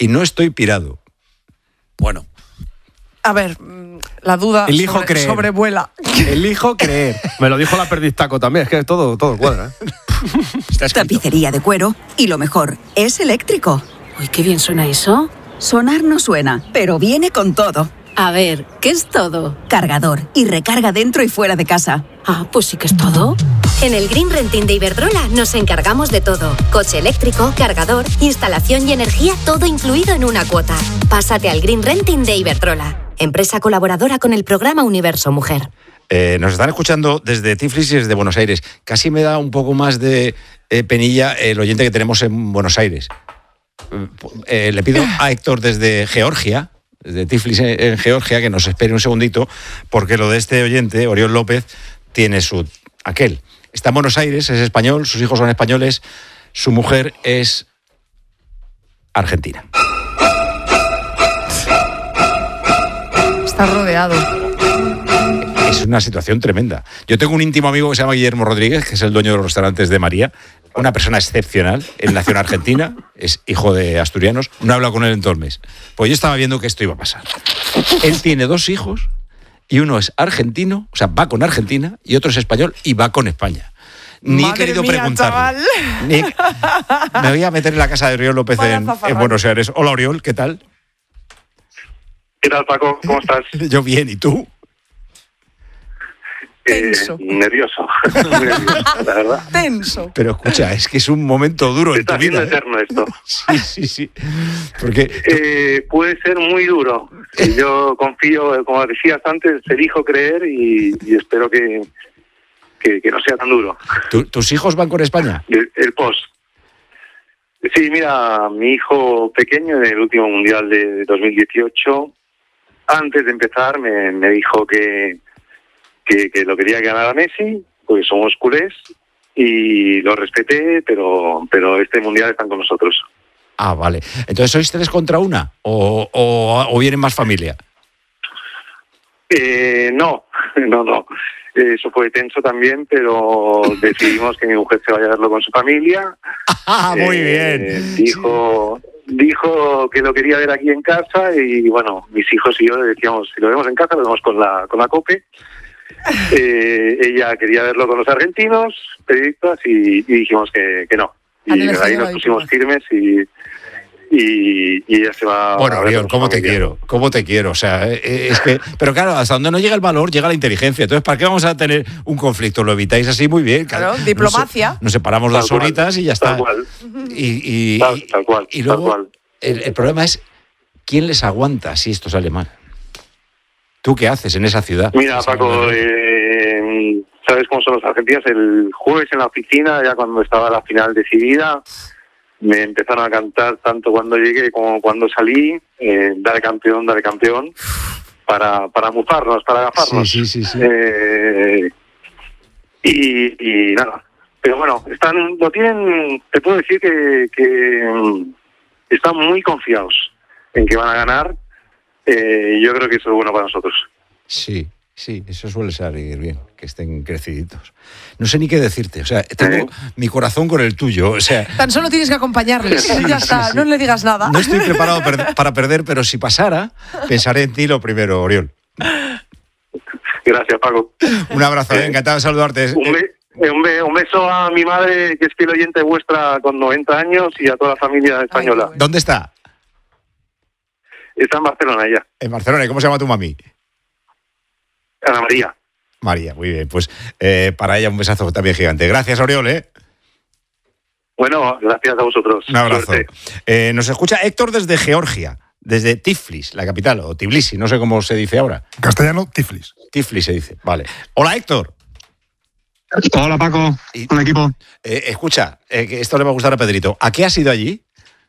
y no estoy pirado. Bueno. A ver, la duda sobrevuela. Elijo creer. Me lo dijo la Perdistaco también, es que todo cuadra. Tapicería de cuero y lo mejor, es eléctrico. Uy, qué bien suena eso. Sonar no suena, pero viene con todo. A ver, ¿qué es todo? Cargador y recarga dentro y fuera de casa. Ah, pues sí que es todo. En el Green Renting de Iberdrola nos encargamos de todo. Coche eléctrico, cargador, instalación y energía, todo incluido en una cuota. Pásate al Green Renting de Iberdrola, empresa colaboradora con el programa Universo Mujer. Nos están escuchando desde Tiflis y desde Buenos Aires. Casi me da un poco más de penilla el oyente que tenemos en Buenos Aires. Le pido a Héctor desde Georgia, desde Tiflis en Georgia, que nos espere un segundito, porque lo de este oyente, Oriol López, tiene su aquel. Está en Buenos Aires, es español, sus hijos son españoles, su mujer es argentina. Está rodeado. Es una situación tremenda. Yo tengo un íntimo amigo que se llama Guillermo Rodríguez, que es el dueño de los restaurantes de María, una persona excepcional. Él nació en Argentina, es hijo de asturianos, no he hablado con él en todo el mes. Pues yo estaba viendo que esto iba a pasar. Él tiene 2 hijos y uno es argentino, o sea, va con Argentina, y otro es español y va con España. Ni he querido preguntarle. Me voy a meter en la casa de Oriol López en Buenos Aires. Hola, Oriol, ¿qué tal? ¿Qué tal, Paco? ¿Cómo estás? Yo bien, ¿y tú? Nervioso, muy nervioso, la verdad. Tenso. Pero escucha, es que es un momento duro en tu vida. Está siendo eterno esto. Sí. Porque puede ser muy duro. Yo confío, como decías antes, elijo creer y espero que no sea tan duro. ¿Tus hijos van con España? El post. Sí, mira, mi hijo pequeño en el último Mundial de 2018, antes de empezar, me dijo que lo quería ganar a Messi, porque somos culés, y lo respeté, pero este Mundial están con nosotros. Ah, vale. Entonces, ¿sois 3 contra 1? ¿O vienen más familia? No. Eso fue tenso también, pero decidimos que mi mujer se vaya a verlo con su familia. Ah, muy bien. Dijo que lo quería ver aquí en casa y, bueno, mis hijos y yo decíamos, si lo vemos en casa, lo vemos con la COPE. Ella quería verlo con los argentinos, periodistas, y dijimos que no. Y ahí nos pusimos firmes y ella se va. Bueno, Oriol, ¿cómo te quiero? O sea, es que. Pero claro, hasta donde no llega el valor, llega la inteligencia. Entonces, ¿para qué vamos a tener un conflicto? Lo evitáis así muy bien. Claro, diplomacia. Nos separamos las horitas y ya está. Tal cual. Tal cual. Y luego, el problema es ¿quién les aguanta si esto sale mal? ¿Tú qué haces en esa ciudad? Mira, Paco, ¿sabes cómo son los argentinos? El jueves en la oficina, ya cuando estaba la final decidida, me empezaron a cantar tanto cuando llegué como cuando salí, dale campeón, para mufarnos, para agafarnos. Sí. Y nada. Pero bueno, te puedo decir que están muy confiados en que van a ganar. Yo creo que eso es bueno para nosotros. Sí, eso suele salir bien, que estén creciditos. No sé ni qué decirte, o sea, tengo mi corazón con el tuyo, o sea... Tan solo tienes que acompañarles, ya está, sí. No le digas nada. No estoy preparado para perder, pero si pasara, pensaré en ti lo primero, Oriol. Gracias, Paco. Un abrazo, encantado de saludarte. Un beso a mi madre, que es fiel oyente vuestra con 90 años, y a toda la familia española. Ay, ¿dónde está? Está en Barcelona ya. En Barcelona, ¿y cómo se llama tu mami? Ana María. María, muy bien. Pues para ella un besazo también gigante. Gracias, Oriol, Bueno, gracias a vosotros. Un abrazo. Nos escucha Héctor desde Georgia, desde Tiflis, la capital, o Tbilisi, no sé cómo se dice ahora. En castellano, Tiflis. Tiflis se dice, vale. Hola, Héctor. Hola, Paco. Hola, equipo. Escucha, que esto le va a gustar a Pedrito. ¿A qué has ido allí?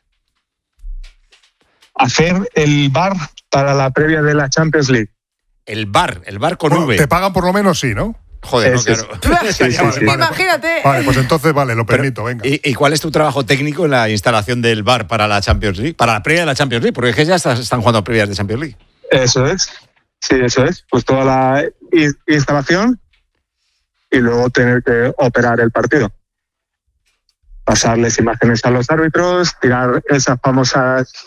Hacer el bar para la previa de la Champions League. El bar con V. Te pagan por lo menos, sí, ¿no? Joder, no, claro. Sí. Imagínate. Vale, pues entonces lo permito, venga. ¿Y cuál es tu trabajo técnico en la instalación del bar para la Champions League? Para la previa de la Champions League, porque es que ya están jugando previas de Champions League. Eso es. Sí, eso es. Pues toda la instalación y luego tener que operar el partido. Pasarles imágenes a los árbitros, tirar esas famosas